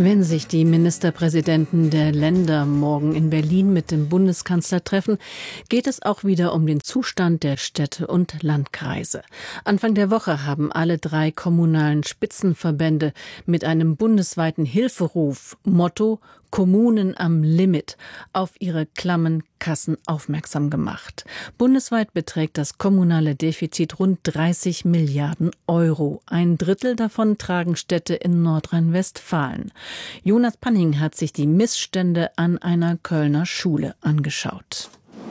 Wenn sich die Ministerpräsidenten der Länder morgen in Berlin mit dem Bundeskanzler treffen, geht es auch wieder um den Zustand der Städte und Landkreise. Anfang der Woche haben alle 3 kommunalen Spitzenverbände mit einem bundesweiten Hilferuf, Motto Kommunen am Limit, auf ihre klammen Kassen aufmerksam gemacht. Bundesweit beträgt das kommunale Defizit rund 30 Milliarden Euro. Ein Drittel davon tragen Städte in Nordrhein-Westfalen. Jonas Panning hat sich die Missstände an einer Kölner Schule angeschaut.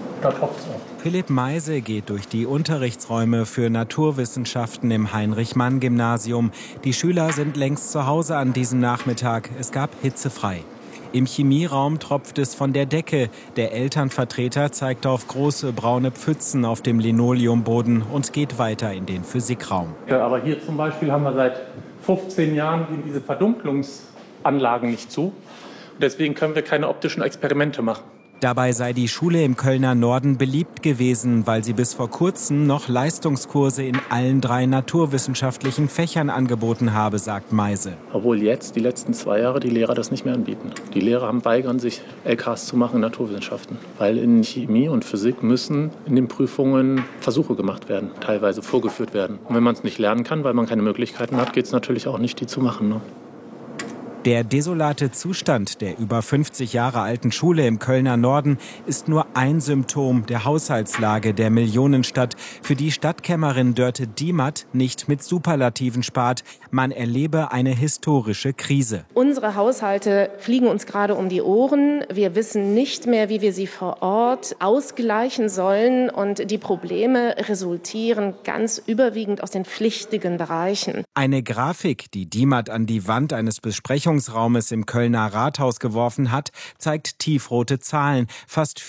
Philipp Meise geht durch die Unterrichtsräume für Naturwissenschaften im Heinrich-Mann-Gymnasium. Die Schüler sind längst zu Hause an diesem Nachmittag. Es gab hitzefrei. Im Chemieraum tropft es von der Decke. Der Elternvertreter zeigt auf große braune Pfützen auf dem Linoleumboden und geht weiter in den Physikraum. Ja, aber hier zum Beispiel haben wir seit 15 Jahren diese Verdunklungsanlagen nicht zu. Und deswegen können wir keine optischen Experimente machen. Dabei sei die Schule im Kölner Norden beliebt gewesen, weil sie bis vor kurzem noch Leistungskurse in allen 3 naturwissenschaftlichen Fächern angeboten habe, sagt Meise. Obwohl jetzt, die letzten 2 Jahre, die Lehrer das nicht mehr anbieten. Die Lehrer weigern sich, LKs zu machen in Naturwissenschaften. Weil in Chemie und Physik müssen in den Prüfungen Versuche gemacht werden, teilweise vorgeführt werden. Und wenn man es nicht lernen kann, weil man keine Möglichkeiten hat, geht es natürlich auch nicht, die zu machen. Ne? Der desolate Zustand der über 50 Jahre alten Schule im Kölner Norden ist nur ein Symptom der Haushaltslage der Millionenstadt, für die Stadtkämmerin Dörte Diemert nicht mit Superlativen spart. Man erlebe eine historische Krise. Unsere Haushalte fliegen uns gerade um die Ohren. Wir wissen nicht mehr, wie wir sie vor Ort ausgleichen sollen. Und die Probleme resultieren ganz überwiegend aus den pflichtigen Bereichen. Eine Grafik, die Diemert an die Wand eines Besprechungsraumes im Kölner Rathaus geworfen hat, zeigt tiefrote Zahlen. Fast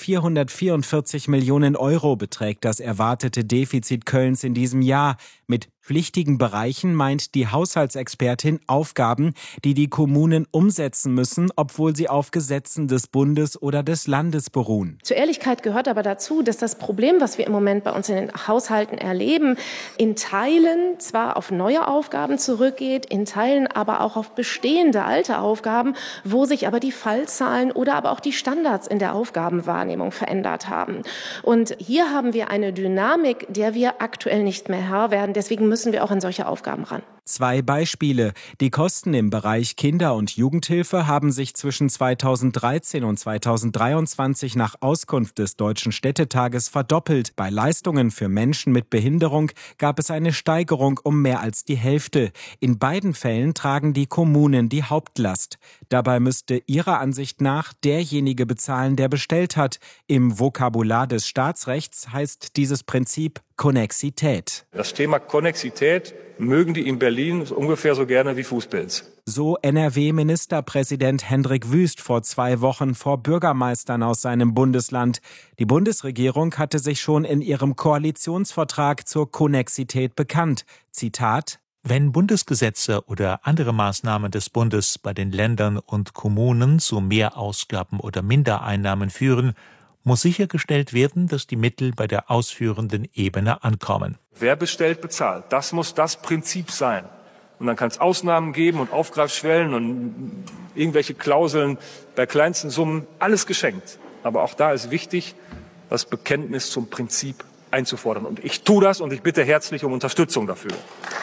444 Millionen Euro beträgt das erwartete Defizit Kölns in diesem Jahr. Mit pflichtigen Bereichen meint die Haushaltsexpertin Aufgaben, die die Kommunen umsetzen müssen, obwohl sie auf Gesetzen des Bundes oder des Landes beruhen. Zur Ehrlichkeit gehört aber dazu, dass das Problem, was wir im Moment bei uns in den Haushalten erleben, in Teilen zwar auf neue Aufgaben zurückgeht, in Teilen aber auch auf bestehende alte Aufgaben, wo sich aber die Fallzahlen oder aber auch die Standards in der Aufgabenwahrnehmung verändert haben. Und hier haben wir eine Dynamik, der wir aktuell nicht mehr Herr werden. Deswegen müssen wir auch an solche Aufgaben ran. 2 Beispiele. Die Kosten im Bereich Kinder- und Jugendhilfe haben sich zwischen 2013 und 2023 nach Auskunft des Deutschen Städtetages verdoppelt. Bei Leistungen für Menschen mit Behinderung gab es eine Steigerung um mehr als die Hälfte. In beiden Fällen tragen die Kommunen die Hauptlast. Dabei müsste ihrer Ansicht nach derjenige bezahlen, der bestellt hat. Im Vokabular des Staatsrechts heißt dieses Prinzip Konnexität. Das Thema Konnexität mögen die in Berlin ungefähr so gerne wie Fußpilz. So NRW-Ministerpräsident Hendrik Wüst vor 2 Wochen vor Bürgermeistern aus seinem Bundesland. Die Bundesregierung hatte sich schon in ihrem Koalitionsvertrag zur Konnexität bekannt. Zitat: Wenn Bundesgesetze oder andere Maßnahmen des Bundes bei den Ländern und Kommunen zu Mehrausgaben oder Mindereinnahmen führen, muss sichergestellt werden, dass die Mittel bei der ausführenden Ebene ankommen. Wer bestellt, bezahlt. Das muss das Prinzip sein. Und dann kann es Ausnahmen geben und Aufgreifschwellen und irgendwelche Klauseln bei kleinsten Summen. Alles geschenkt. Aber auch da ist wichtig, das Bekenntnis zum Prinzip einzufordern. Und ich tue das und ich bitte herzlich um Unterstützung dafür.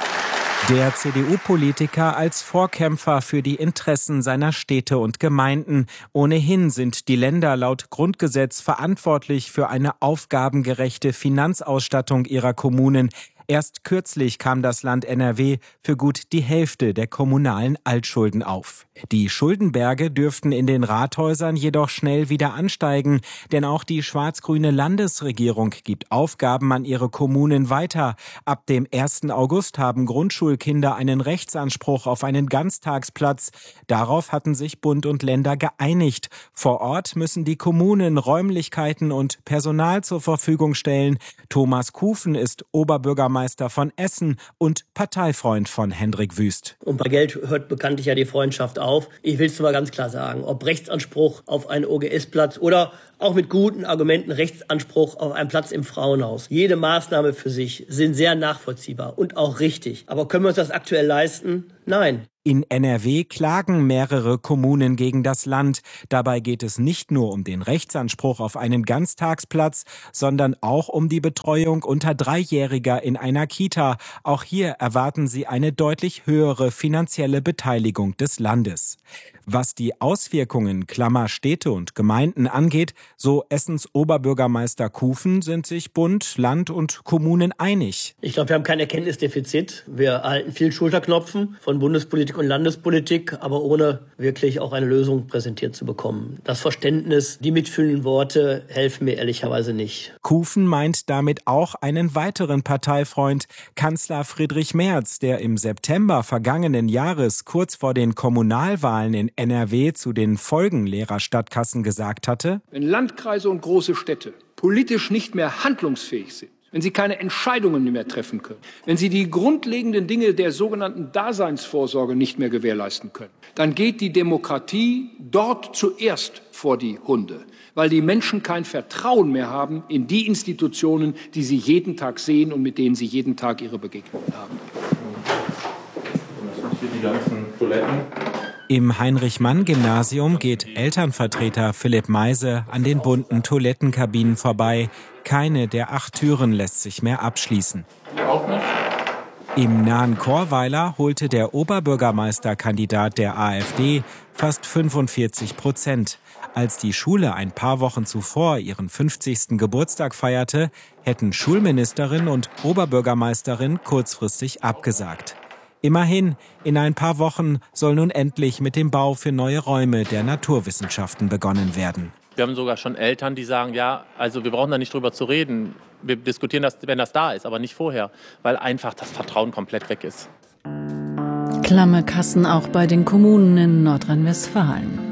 Der CDU-Politiker als Vorkämpfer für die Interessen seiner Städte und Gemeinden. Ohnehin sind die Länder laut Grundgesetz verantwortlich für eine aufgabengerechte Finanzausstattung ihrer Kommunen. Erst kürzlich kam das Land NRW für gut die Hälfte der kommunalen Altschulden auf. Die Schuldenberge dürften in den Rathäusern jedoch schnell wieder ansteigen, denn auch die schwarz-grüne Landesregierung gibt Aufgaben an ihre Kommunen weiter. Ab dem 1. August haben Grundschulkinder einen Rechtsanspruch auf einen Ganztagsplatz. Darauf hatten sich Bund und Länder geeinigt. Vor Ort müssen die Kommunen Räumlichkeiten und Personal zur Verfügung stellen. Thomas Kufen ist Oberbürgermeister von Essen und Parteifreund von Hendrik Wüst. Und bei Geld hört bekanntlich ja die Freundschaft auf. Ich will es mal ganz klar sagen, ob Rechtsanspruch auf einen OGS-Platz oder auch mit guten Argumenten Rechtsanspruch auf einen Platz im Frauenhaus. Jede Maßnahme für sich sind sehr nachvollziehbar und auch richtig. Aber können wir uns das aktuell leisten? Nein. In NRW klagen mehrere Kommunen gegen das Land. Dabei geht es nicht nur um den Rechtsanspruch auf einen Ganztagsplatz, sondern auch um die Betreuung unter 3-Jähriger in einer Kita. Auch hier erwarten sie eine deutlich höhere finanzielle Beteiligung des Landes. Was die Auswirkungen Städte und Gemeinden angeht, so Essens Oberbürgermeister Kufen, sind sich Bund, Land und Kommunen einig. Ich glaube, wir haben kein Erkenntnisdefizit. Wir erhalten viel Schulterklopfen von Bundespolitik und Landespolitik, aber ohne wirklich auch eine Lösung präsentiert zu bekommen. Das Verständnis, die mitfühlenden Worte helfen mir ehrlicherweise nicht. Kufen meint damit auch einen weiteren Parteifreund, Kanzler Friedrich Merz, der im September vergangenen Jahres kurz vor den Kommunalwahlen in NRW zu den Folgen leerer Stadtkassen gesagt hatte: Wenn Landkreise und große Städte politisch nicht mehr handlungsfähig sind, wenn sie keine Entscheidungen mehr treffen können, wenn sie die grundlegenden Dinge der sogenannten Daseinsvorsorge nicht mehr gewährleisten können, dann geht die Demokratie dort zuerst vor die Hunde, weil die Menschen kein Vertrauen mehr haben in die Institutionen, die sie jeden Tag sehen und mit denen sie jeden Tag ihre Begegnungen haben. Die ganzen Toiletten. Im Heinrich-Mann-Gymnasium geht Elternvertreter Philipp Meise an den bunten Toilettenkabinen vorbei. Keine der 8 Türen lässt sich mehr abschließen. Auch nicht? Im nahen Chorweiler holte der Oberbürgermeisterkandidat der AfD fast 45%. Als die Schule ein paar Wochen zuvor ihren 50. Geburtstag feierte, hätten Schulministerin und Oberbürgermeisterin kurzfristig abgesagt. Immerhin, in ein paar Wochen soll nun endlich mit dem Bau für neue Räume der Naturwissenschaften begonnen werden. Wir haben sogar schon Eltern, die sagen, ja, also wir brauchen da nicht drüber zu reden. Wir diskutieren das, wenn das da ist, aber nicht vorher, weil einfach das Vertrauen komplett weg ist. Klamme Kassen auch bei den Kommunen in Nordrhein-Westfalen.